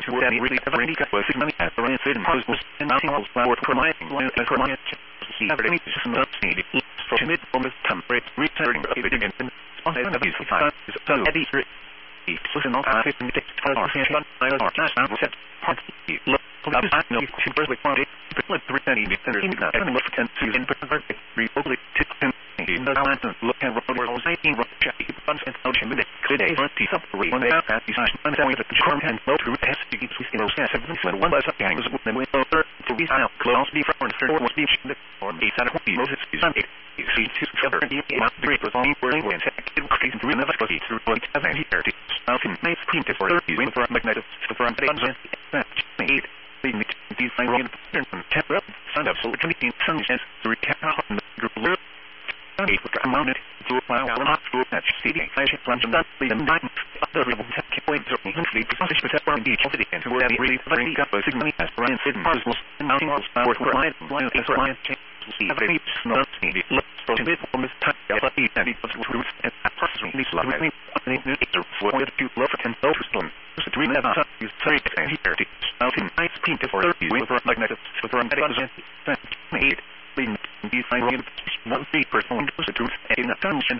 to that really ever any cut was money as the rancid and was and nothing else flower promising as for my see ever any system of seed for mid from this temperate returning of it again on the these five is so heavy listen all I think it for our hand I are just now set part look I know to first quantity but 3 meters in that and look at season perfect really tip in the balance look at road where I was 18 road check funds and ocean minute today for the supply when they have at these times and with the charm and low to has to keep in those 7 one bus up gangs with them with over to be out close be from the was beach or be set up the Moses is on it you see to cover the three was on where when increase through the vessel through what have here to south in nice cream to for using for magnetic for that made these things in temper up sun up so 20 sun sense to recap on the group mounted to a file not to that CD I should plan to that the nine other points or usually precisely with that beach of the end where that really very got a signal as Brian said parcels and mounting all power for line as Brian see every not need look for the from this type of the and it was roots and processing these love I think for the two love for 10 stone so to remember that is very here to out in nice pink for 30 with for magnetic for made these fine one free person to the truth in a function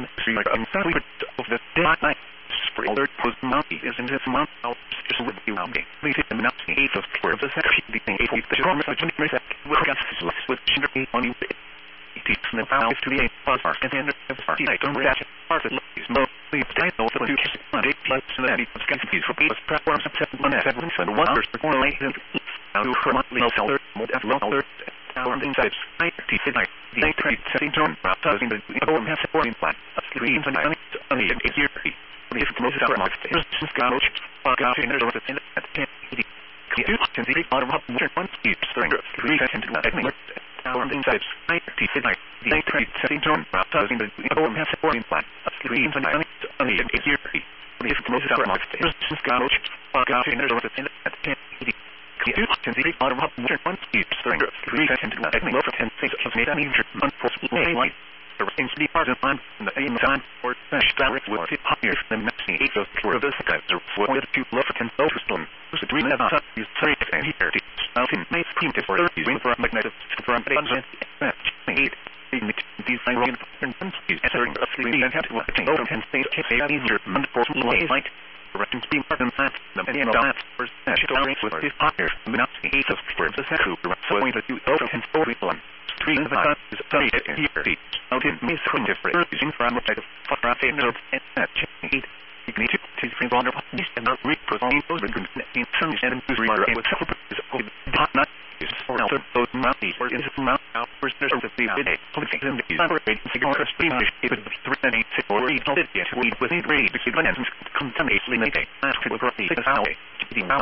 of the daylight for alert post mounty is in this month out with you now please hit the not 8th of square of the section the thing 8th the promise of 20 with sugar on you it is the power to the 8th part and then the party I don't react part of is no please I know the 2 on 8 plus that it was going to be for people platforms of 7 1 7 1 first for late now for monthly alert more alert our insights I teach it like the setting tone processing the form has supporting plan of screens and on the here if most of our market is scouch got in there in at 10 you can see out of one speed stirring 3 seconds our insights I teach it like the setting tone processing the form has supporting plan of screens and on the here if most of our market is scouch got in there at 10 you can see out of one speed stirring 3 seconds for 10 seconds made an injured unfortunately light there seems to be part of time in the same time or dash direct with it higher than next to 8 of the guys are for the 2 love for 10 stone so 3 level is 3 and here it is now in nice primitive for using for magnetic for that 8 these fine and entering a 3 and have to take over 10 states say that injured unfortunately light direction to be part of that the end of that first story with this higher not the 8th of the second so going to do over 10 story one 3 of the time is studied here out in Miss Quinter for using from the photography nerve and that 8 you need to free on and not reproducing those in some and with is not is for other those mounties or is mount out first there's the day policy them is operating signal for stream it would be 396 or read it to read within read because when contamination may take after the